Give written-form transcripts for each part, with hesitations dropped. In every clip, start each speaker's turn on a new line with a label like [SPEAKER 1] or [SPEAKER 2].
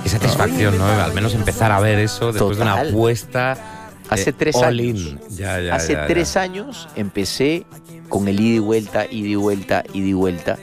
[SPEAKER 1] Qué satisfacción, ¿no? Al menos empezar a ver eso después
[SPEAKER 2] Total.
[SPEAKER 1] de una apuesta
[SPEAKER 2] Hace 3
[SPEAKER 1] all
[SPEAKER 2] años.
[SPEAKER 1] in. Ya,
[SPEAKER 2] Hace 3 años empecé con el ida y vuelta, ida y vuelta, ida y vuelta.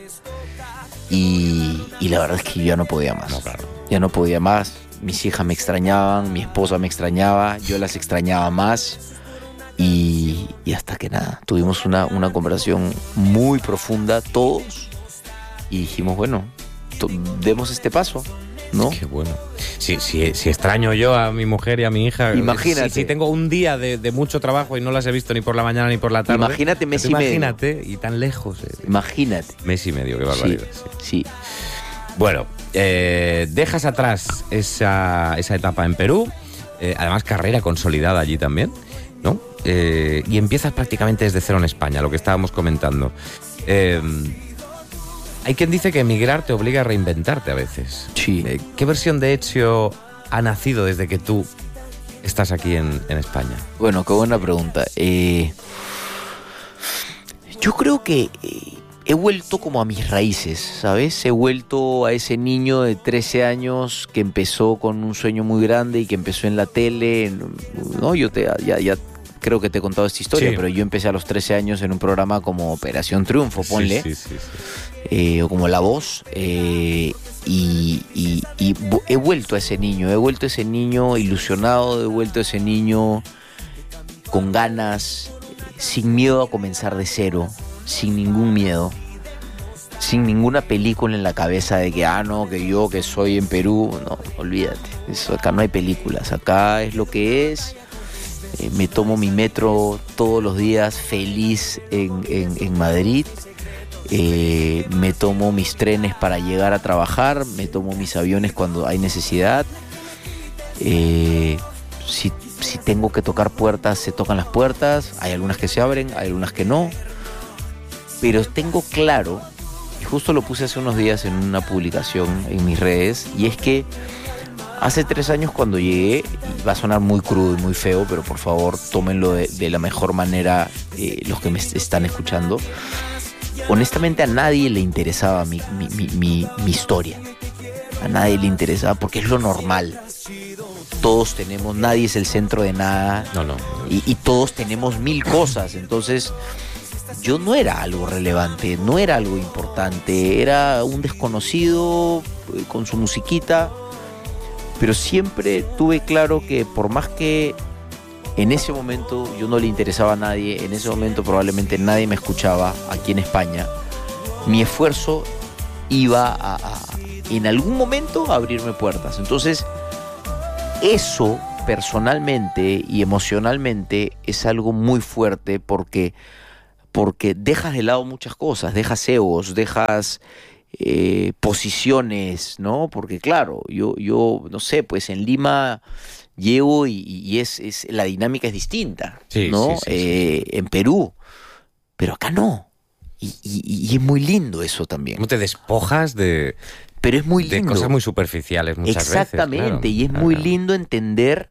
[SPEAKER 2] Y la verdad es que yo ya no podía más.
[SPEAKER 1] No, claro.
[SPEAKER 2] Ya no podía más. Mis hijas me extrañaban, mi esposa me extrañaba, yo las extrañaba más. Y hasta que nada, tuvimos una conversación muy profunda todos. Y dijimos, bueno, demos este paso, ¿no?
[SPEAKER 1] Qué bueno. Si extraño yo a mi mujer y a mi hija.
[SPEAKER 2] Imagínate.
[SPEAKER 1] Si tengo un día de mucho trabajo y no las he visto ni por la mañana ni por la tarde.
[SPEAKER 2] Imagínate mes y medio.
[SPEAKER 1] Imagínate, y tan lejos.
[SPEAKER 2] Imagínate.
[SPEAKER 1] Mes y medio, qué barbaridad.
[SPEAKER 2] Sí.
[SPEAKER 1] Bueno, dejas atrás esa etapa en Perú, además carrera consolidada allí también, ¿no? Y empiezas prácticamente desde cero en España, lo que estábamos comentando. Hay quien dice que emigrar te obliga a reinventarte a veces.
[SPEAKER 2] Sí.
[SPEAKER 1] ¿Qué versión de Ezio ha nacido desde que tú estás aquí en España?
[SPEAKER 2] Bueno, qué buena pregunta. Yo creo que he vuelto como a mis raíces, ¿sabes? He vuelto a ese niño de 13 años que empezó con un sueño muy grande y que empezó en la tele, ¿no? Yo ya creo que te he contado esta historia,
[SPEAKER 1] Sí.
[SPEAKER 2] pero yo empecé a los 13 años en un programa como Operación Triunfo, ponle.
[SPEAKER 1] Sí.
[SPEAKER 2] O como La Voz, y he vuelto a ese niño ilusionado, he vuelto a ese niño con ganas, sin miedo a comenzar de cero, sin ningún miedo, sin ninguna película en la cabeza de que, no, que yo que soy en Perú, no, olvídate, eso, acá no hay películas, acá es lo que es. Me tomo mi metro todos los días feliz en Madrid. Me tomo mis trenes para llegar a trabajar, me tomo mis aviones cuando hay necesidad. Si tengo que tocar puertas, se tocan las puertas. Hay algunas que se abren, hay algunas que no. Pero tengo claro, y justo lo puse hace unos días en una publicación en mis redes, y es que hace 3 años cuando llegué, y va a sonar muy crudo y muy feo, pero por favor tómenlo de la mejor manera los que me están escuchando. Honestamente a nadie le interesaba mi historia. A nadie le interesaba porque es lo normal. Todos tenemos, nadie es el centro de nada.
[SPEAKER 1] No.
[SPEAKER 2] Y todos tenemos 1000 cosas. Entonces yo no era algo relevante, no era algo importante. Era un desconocido con su musiquita. Pero siempre tuve claro que por más que en ese momento yo no le interesaba a nadie, en ese momento probablemente nadie me escuchaba aquí en España, mi esfuerzo iba en algún momento a abrirme puertas. Entonces, eso personalmente y emocionalmente es algo muy fuerte porque dejas de lado muchas cosas, dejas egos, dejas posiciones, ¿no? Porque claro, yo no sé, pues en Lima llego y es la dinámica es distinta, ¿no?
[SPEAKER 1] Sí.
[SPEAKER 2] En Perú, pero acá no. Y es muy lindo eso también.
[SPEAKER 1] ¿Cómo te despojas de...?
[SPEAKER 2] Pero es muy lindo.
[SPEAKER 1] De cosas muy superficiales muchas veces.
[SPEAKER 2] Exactamente, claro. Y es muy lindo entender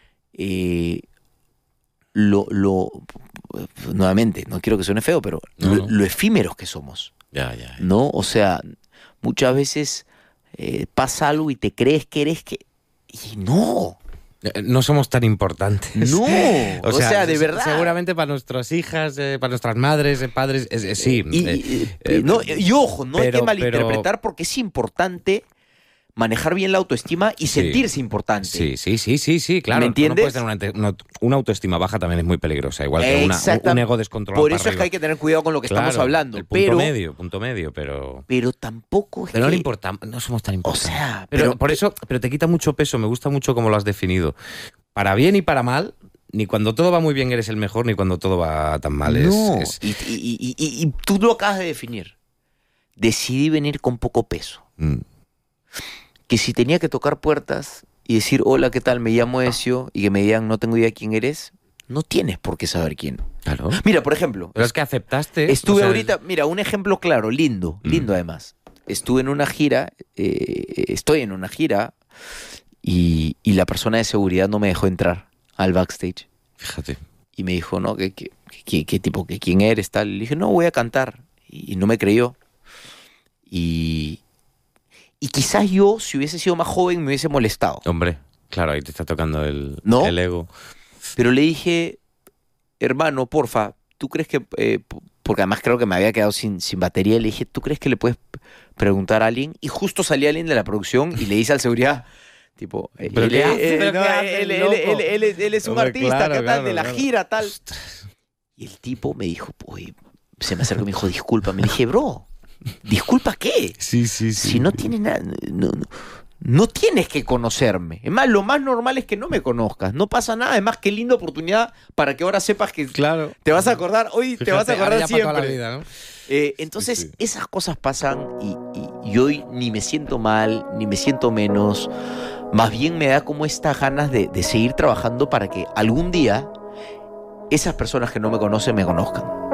[SPEAKER 2] nuevamente, no quiero que suene feo, pero lo efímeros que somos.
[SPEAKER 1] Ya.
[SPEAKER 2] ¿No? O sea, muchas veces pasa algo y te crees que eres que... Y no.
[SPEAKER 1] No somos tan importantes.
[SPEAKER 2] No, o sea, de verdad.
[SPEAKER 1] Seguramente para nuestras hijas, para nuestras madres, padres, sí.
[SPEAKER 2] Y ojo, no hay que malinterpretar porque es importante manejar bien la autoestima y sentirse importante.
[SPEAKER 1] Sí, claro.
[SPEAKER 2] ¿Me entiendes?
[SPEAKER 1] No puedes tener una autoestima baja, también es muy peligrosa, igual que un ego descontrolado.
[SPEAKER 2] Por eso es que hay que tener cuidado con lo que estamos hablando.
[SPEAKER 1] El punto medio, pero...
[SPEAKER 2] Pero tampoco es
[SPEAKER 1] pero no no somos tan importantes.
[SPEAKER 2] O sea,
[SPEAKER 1] pero te quita mucho peso, me gusta mucho cómo lo has definido. Para bien y para mal, ni cuando todo va muy bien eres el mejor, ni cuando todo va tan mal.
[SPEAKER 2] No, y tú lo acabas de definir. Decidí venir con poco peso. Que si tenía que tocar puertas y decir, hola, ¿qué tal? Me llamo Ezio, y que me digan, no tengo idea quién eres, no tienes por qué saber quién.
[SPEAKER 1] Claro.
[SPEAKER 2] Mira, por ejemplo.
[SPEAKER 1] Pero es que aceptaste.
[SPEAKER 2] Estuve ahorita, mira, un ejemplo claro, lindo además. Estuve en una gira, estoy en una gira, y la persona de seguridad no me dejó entrar al backstage.
[SPEAKER 1] Fíjate.
[SPEAKER 2] Y me dijo, no, ¿qué tipo, quién eres? Tal. Le dije, no, voy a cantar. Y no me creyó. Y quizás yo, si hubiese sido más joven, me hubiese molestado.
[SPEAKER 1] Hombre, claro, ahí te está tocando el ego.
[SPEAKER 2] Pero le dije, hermano, porfa, ¿tú crees que...? Porque además creo que me había quedado sin batería. Le dije, ¿tú crees que le puedes preguntar a alguien? Y justo salía alguien de la producción y le dice al seguridad, tipo, él es un artista, ¿qué tal? De la gira, tal. Y el tipo me dijo, se me acercó y me dijo, disculpa. Me dije, bro, ¿disculpa qué?
[SPEAKER 1] Sí.
[SPEAKER 2] Si no tiene nada... No tienes que conocerme. Es más, lo más normal es que no me conozcas. No pasa nada. Además, qué linda oportunidad para que ahora sepas que te vas a acordar. Hoy fíjate, te vas a acordar siempre. Toda la vida, ¿no? Entonces, esas cosas pasan y hoy ni me siento mal, ni me siento menos. Más bien me da como estas ganas de seguir trabajando para que algún día esas personas que no me conocen me conozcan.